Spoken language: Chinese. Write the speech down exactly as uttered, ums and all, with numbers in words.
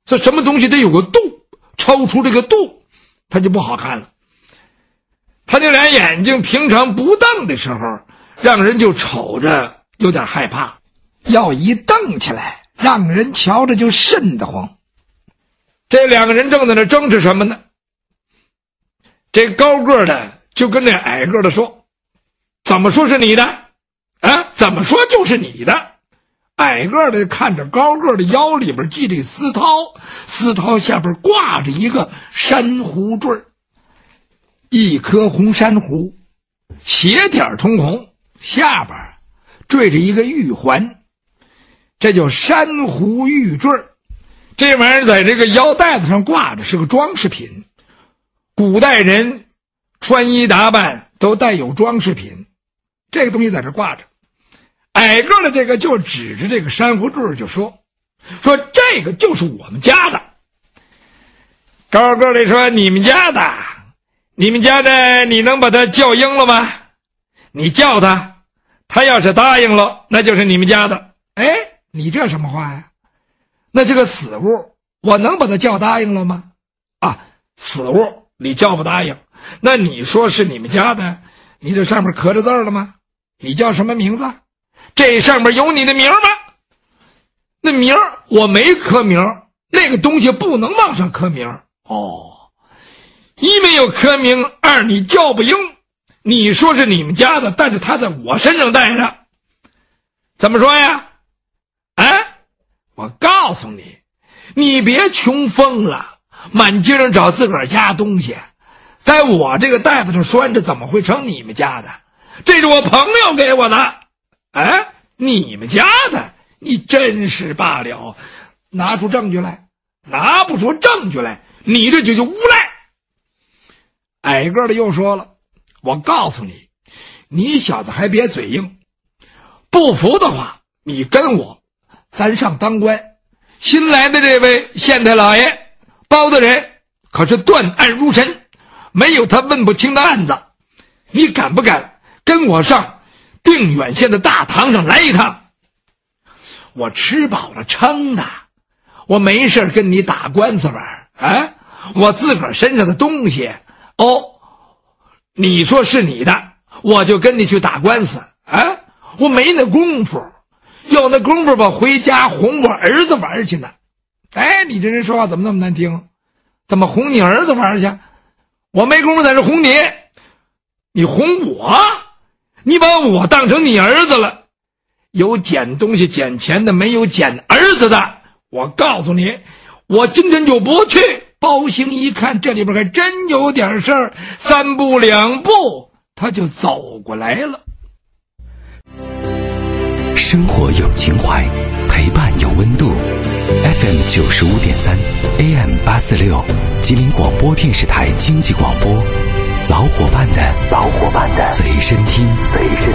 这什么东西得有个度，超出这个度它就不好看了。他这俩眼睛平常不瞪的时候，让人就瞅着有点害怕，要一瞪起来，让人瞧着就瘆得慌。这两个人正在那争执什么呢？这高个的就跟这矮个的说：“怎么说是你的？啊，怎么说就是你的？”矮个的看着高个的腰里边系着丝绦，丝绦下边挂着一个珊瑚坠，一颗红珊瑚，斜点通红，下边坠着一个玉环，这叫珊瑚玉坠。这玩意儿在这个腰带子上挂着，是个装饰品。古代人穿衣打扮都带有装饰品，这个东西在这挂着。矮个的这个就指着这个珊瑚坠就说：“说这个就是我们家的。”高个的说：“你们家的？你们家的你能把他叫应了吗？你叫他，他要是答应了，那就是你们家的。”哎，你这什么话呀？那这个死物我能把他叫答应了吗？啊，死物你叫不答应，那你说是你们家的，你这上面刻着字了吗？你叫什么名字？这上面有你的名吗？那名我没刻名，那个东西不能往上刻名。哦，一没有刻名，二你叫不应。你说是你们家的，但是他在我身上带着，怎么说呀？啊，我告诉你，你别穷疯了，满街上找自个儿家东西，在我这个袋子上拴着，怎么会成你们家的？这是我朋友给我的。哎，你们家的，你真是罢了，拿出证据来。拿不出证据来，你这就叫诬赖。矮个的又说了：“我告诉你，你小子还别嘴硬，不服的话，你跟我，咱上当官。新来的这位县太老爷包大人可是断案如神，没有他问不清的案子。你敢不敢跟我上定远县的大堂上来一趟？我吃饱了撑的，我没事跟你打官司玩啊！我自个儿身上的东西，哦，你说是你的，我就跟你去打官司啊！我没那功夫，有那功夫吧，回家哄我儿子玩去呢。哎，你这人说话怎么那么难听？怎么哄你儿子玩去？我没功夫在这哄你，你哄我？你把我当成你儿子了？有捡东西捡钱的，没有捡儿子的。我告诉你，我今天就不去。包兴一看这里边还真有点事儿，三步两步他就走过来了。 生活有情怀，陪伴有温度。F M 九十五点三 A M 八四六，吉林广播电视台经济广播，老伙伴的老伙伴的随身听随身